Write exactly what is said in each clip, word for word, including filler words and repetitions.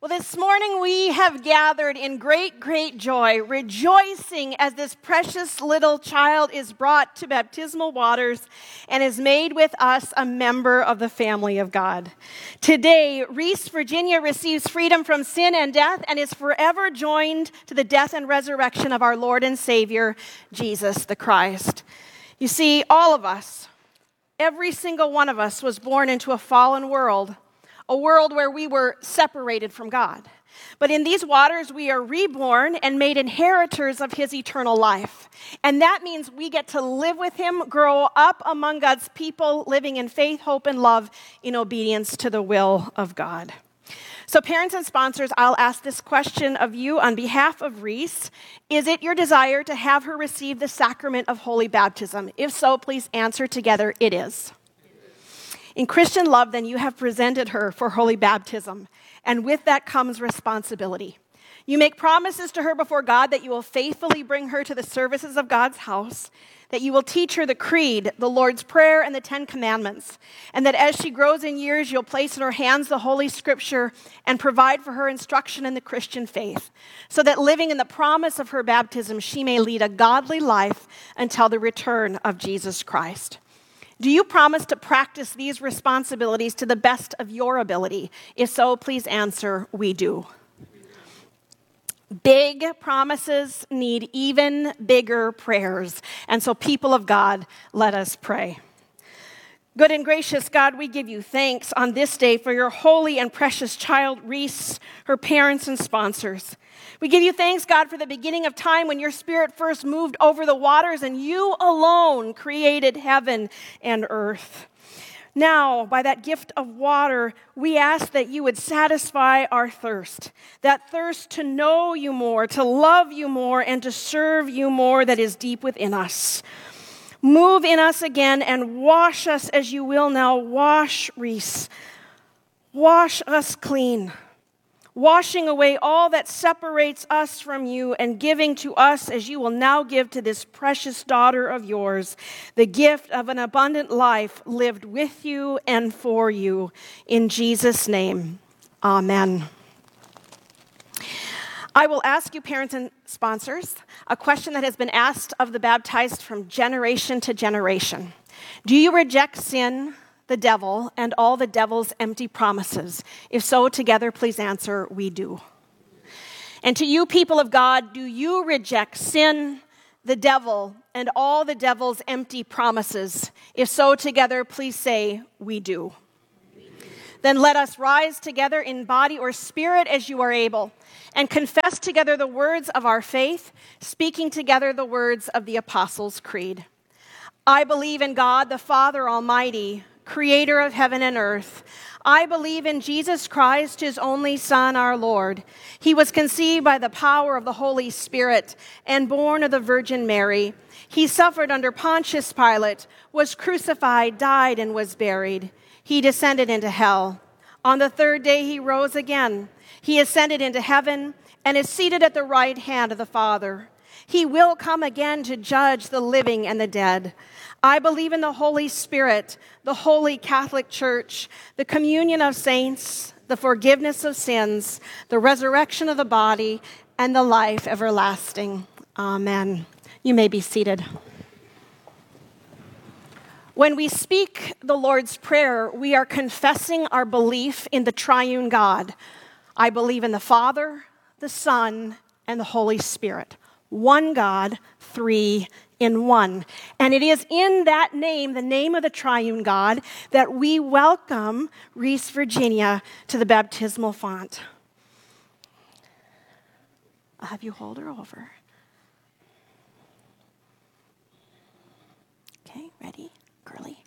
Well, this morning we have gathered in great, great joy, rejoicing as this precious little child is brought to baptismal waters and is made with us a member of the family of God. Today, Reese, Virginia receives freedom from sin and death and is forever joined to the death and resurrection of our Lord and Savior, Jesus the Christ. You see, all of us, every single one of us was born into a fallen world, a world where we were separated from God. But in these waters, we are reborn and made inheritors of his eternal life. And that means we get to live with him, grow up among God's people, living in faith, hope, and love in obedience to the will of God. So parents and sponsors, I'll ask this question of you on behalf of Reese. Is it your desire to have her receive the sacrament of holy baptism? If so, please answer together, it is. In Christian love, then, you have presented her for holy baptism, and with that comes responsibility. You make promises to her before God that you will faithfully bring her to the services of God's house, that you will teach her the creed, the Lord's Prayer, and the Ten Commandments, and that as she grows in years, you'll place in her hands the Holy Scripture and provide for her instruction in the Christian faith, so that living in the promise of her baptism, she may lead a godly life until the return of Jesus Christ. Do you promise to practice these responsibilities to the best of your ability? If so, please answer, we do. Big promises need even bigger prayers. And so, people of God, let us pray. Good and gracious God, we give you thanks on this day for your holy and precious child, Reese, her parents and sponsors. We give you thanks, God, for the beginning of time when your Spirit first moved over the waters and you alone created heaven and earth. Now, by that gift of water, we ask that you would satisfy our thirst, that thirst to know you more, to love you more, and to serve you more that is deep within us. Move in us again and wash us as you will now. Wash, Reese. Wash us clean. Washing away all that separates us from you and giving to us, as you will now give to this precious daughter of yours, the gift of an abundant life lived with you and for you. In Jesus' name, amen. I will ask you, parents and sponsors, a question that has been asked of the baptized from generation to generation. Do you reject sin, the devil, and all the devil's empty promises? If so, together, please answer, we do. And to you, people of God, do you reject sin, the devil, and all the devil's empty promises? If so, together, please say, we do. Then let us rise together in body or spirit as you are able, and confess together the words of our faith, speaking together the words of the Apostles' Creed. I believe in God, the Father Almighty, creator of heaven and earth. I believe in Jesus Christ, his only Son, our Lord. He was conceived by the power of the Holy Spirit and born of the Virgin Mary. He suffered under Pontius Pilate, was crucified, died, and was buried. He descended into hell. On the third day he rose again. He ascended into heaven and is seated at the right hand of the Father. He will come again to judge the living and the dead. I believe in the Holy Spirit, the Holy Catholic Church, the communion of saints, the forgiveness of sins, the resurrection of the body, and the life everlasting. Amen. You may be seated. When we speak the Lord's Prayer, we are confessing our belief in the triune God. I believe in the Father, the Son, and the Holy Spirit. One God, three in one. And it is in that name, the name of the triune God, that we welcome Reese, Virginia, to the baptismal font. I'll have you hold her over. Okay, ready? Girly.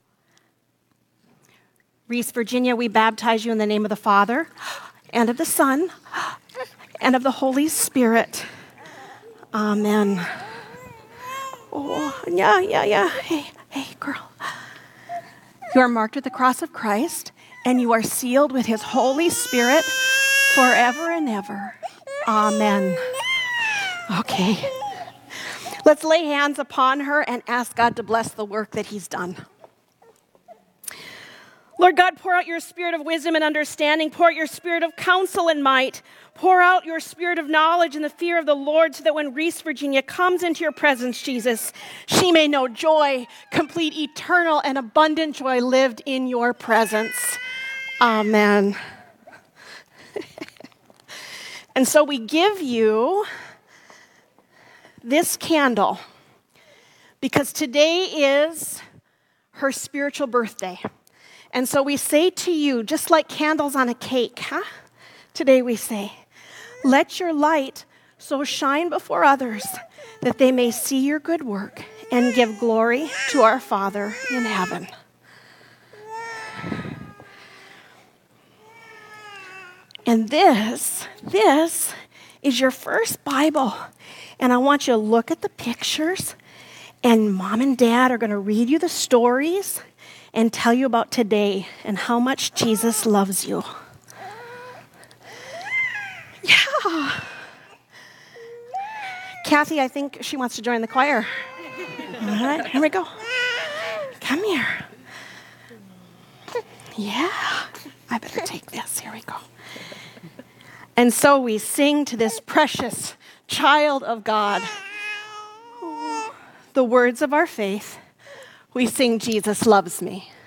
Reese, Virginia, we baptize you in the name of the Father, and of the Son, and of the Holy Spirit. Amen. Oh, yeah, yeah, yeah. Hey, hey, girl. You are marked with the cross of Christ, and you are sealed with his Holy Spirit forever and ever. Amen. Okay. Let's lay hands upon her and ask God to bless the work that he's done. Lord God, pour out your spirit of wisdom and understanding. Pour out your spirit of counsel and might. Pour out your spirit of knowledge and the fear of the Lord so that when Reese, Virginia comes into your presence, Jesus, she may know joy, complete, eternal, and abundant joy lived in your presence. Amen. And so we give you this candle because today is her spiritual birthday. And so we say to you, just like candles on a cake, huh? Today we say, let your light so shine before others that they may see your good work and give glory to our Father in heaven. And this, this is your first Bible. And I want you to look at the pictures, and Mom and Dad are going to read you the stories and tell you about today and how much Jesus loves you. Yeah. Kathy, I think she wants to join the choir. All right, here we go. Come here. Yeah, I better take this. Here we go. And so we sing to this precious child of God the words of our faith. We sing, Jesus loves me.